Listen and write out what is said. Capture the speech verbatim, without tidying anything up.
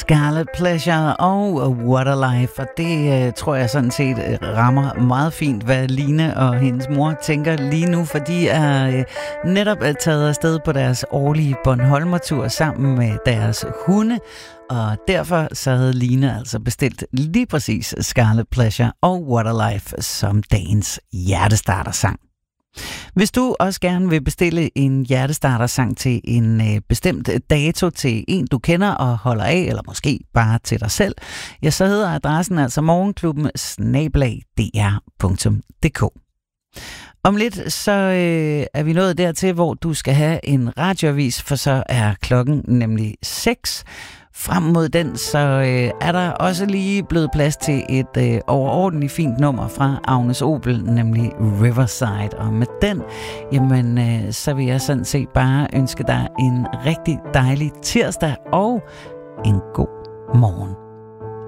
Scarlet Pleasure og What a Life, og det uh, tror jeg sådan set uh, rammer meget fint, hvad Line og hendes mor tænker lige nu, for de er uh, netop uh, taget afsted på deres årlige Bornholmer-tur sammen med deres hunde, og derfor så havde Line altså bestilt lige præcis Scarlet Pleasure og What a Life som dagens hjertestartersang. Hvis du også gerne vil bestille en hjertestartersang til en øh, bestemt dato til en, du kender og holder af, eller måske bare til dig selv, ja, så hedder adressen altså morgenklubben snabel-a d r punktum d k. Om lidt så øh, er vi nået dertil, hvor du skal have en radioavis, for så er klokken nemlig seks. Frem mod den, så øh, er der også lige blevet plads til et øh, overordentligt fint nummer fra Agnes Obel, nemlig Riverside. Og med den, jamen, øh, så vil jeg sådan set bare ønske dig en rigtig dejlig tirsdag og en god morgen.